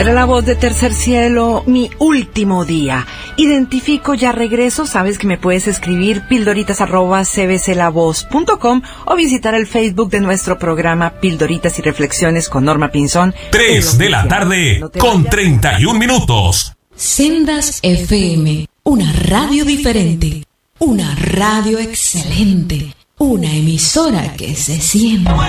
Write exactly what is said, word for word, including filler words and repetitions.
Era la voz de Tercer Cielo, mi último día. Identifico, ya regreso. Sabes que me puedes escribir pildoritas arroba c b c la voz punto com o visitar el Facebook de nuestro programa Pildoritas y Reflexiones con Norma Pinzón. tres de la tarde no con treinta y un minutos. Sendas F M, una radio diferente, una radio excelente, una emisora que se siente.